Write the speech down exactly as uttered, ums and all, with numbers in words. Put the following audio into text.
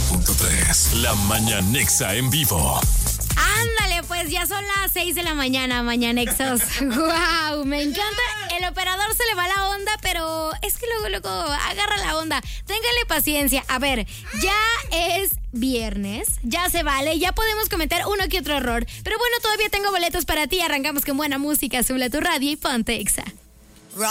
punto tres. La Mañanexa en vivo. Ándale, pues ya son las seis de la mañana, Mañanexos. ¡Wow! Me encanta. El operador se le va la onda, pero es que luego, luego agarra la onda. Ténganle paciencia. A ver, ya es viernes, ya se vale, ya podemos cometer uno que otro error. Pero bueno, todavía tengo boletos para ti. Arrancamos con buena música. Sube tu radio y ponte Exa.